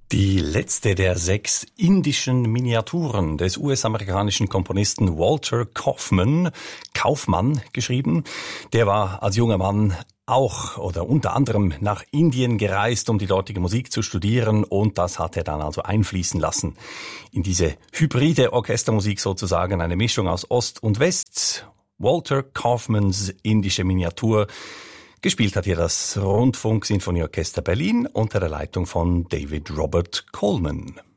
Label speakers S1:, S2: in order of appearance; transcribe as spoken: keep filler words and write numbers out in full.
S1: Die letzte der sechs indischen Miniaturen des U S-amerikanischen Komponisten Walter Kaufman, Kaufmann geschrieben, der war als junger Mann auch oder unter anderem nach Indien gereist, um die dortige Musik zu studieren, und das hat er dann also einfließen lassen in diese hybride Orchestermusik, sozusagen eine Mischung aus Ost und West. Walter Kaufmanns indische Miniatur. Gespielt hat hier das Rundfunk-Sinfonieorchester Berlin unter der Leitung von David Robert Coleman.